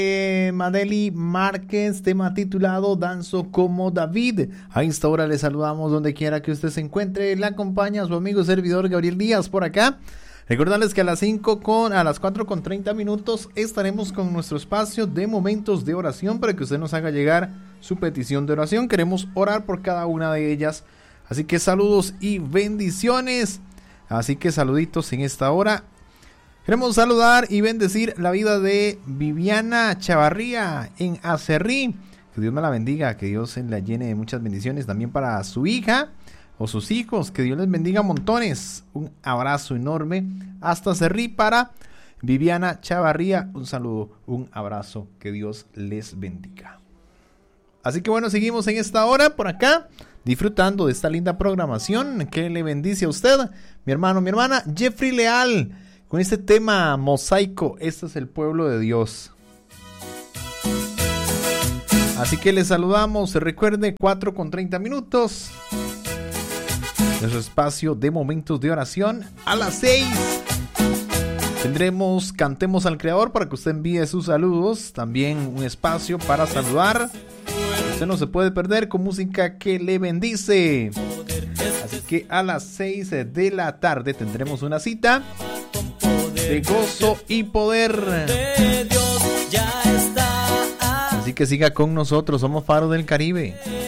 Madeli Márquez, tema titulado Danzo como David. A esta hora le saludamos donde quiera que usted se encuentre. Le acompaña a su amigo servidor Gabriel Díaz por acá. Recordarles que a las 4:30 minutos estaremos con nuestro espacio de momentos de oración para que usted nos haga llegar su petición de oración. Queremos orar por cada una de ellas. Así que saludos y bendiciones. Así que saluditos en esta hora. Queremos saludar y bendecir la vida de Viviana Chavarría en Acerrí. Que Dios me la bendiga, que Dios la llene de muchas bendiciones. También para su hija o sus hijos, que Dios les bendiga montones. Un abrazo enorme hasta Acerrí para Viviana Chavarría. Un saludo, un abrazo, que Dios les bendiga. Así que bueno, seguimos en esta hora por acá, disfrutando de esta linda programación que le bendice a usted, mi hermano, mi hermana, Jeffrey Leal, con este tema Mosaico. Este es el pueblo de Dios. Así que les saludamos. Recuerde, 4:30 minutos. Nuestro espacio de momentos de oración. A las 6 tendremos Cantemos al Creador para que usted envíe sus saludos. También un espacio para saludar. Usted no se puede perder con música que le bendice. Así que a las 6 de la tarde tendremos una cita de gozo y poder. Así que siga con nosotros, somos Faro del Caribe.